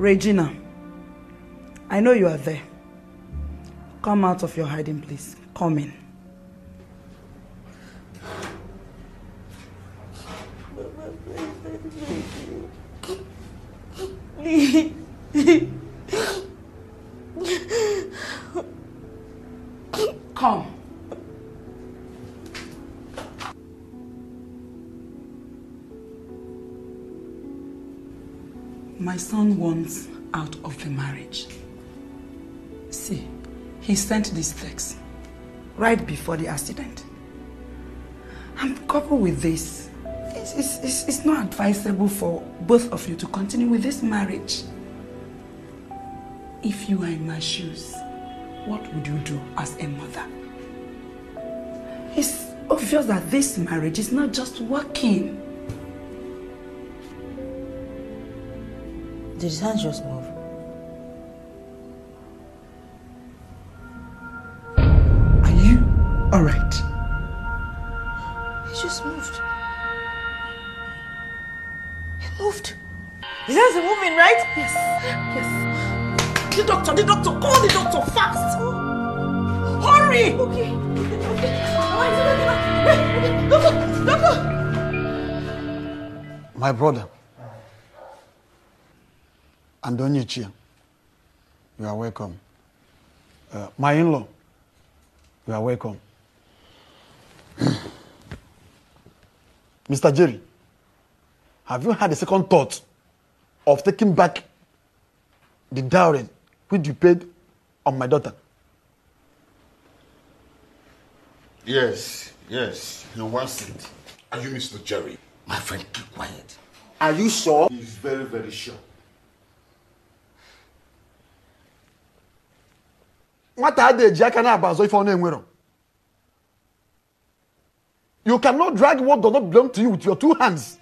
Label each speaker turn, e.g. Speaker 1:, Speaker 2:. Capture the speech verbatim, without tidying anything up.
Speaker 1: Regina, I know you are there. Come out of your hiding place. Come in. Come. My son wants out of the marriage. See, he sent this text right before the accident. And coupled with this, it's, it's, it's, it's not advisable for both of you to continue with this marriage. If you are in my shoes, what would you do as a mother? It's obvious that this marriage is not just working.
Speaker 2: Did his hands just move?
Speaker 1: Are you all right?
Speaker 2: He just moved. He moved. His hands are moving, right?
Speaker 1: Yes. Yes. The doctor, the doctor, call the doctor fast. Hurry!
Speaker 2: Okay. Okay. Doctor, doctor.
Speaker 3: My brother. Andonichia, you are welcome. Uh, my in-law, you are welcome. Mister Jerry, have you had a second thought of taking back the dowry which you paid on my daughter?
Speaker 4: Yes, yes, he wants it. Are you Mister Jerry? My friend, keep quiet.
Speaker 3: Are you sure?
Speaker 4: He's very, very sure.
Speaker 3: What are the Jakana Bazo if on You cannot drag what does not belong to you with your two hands.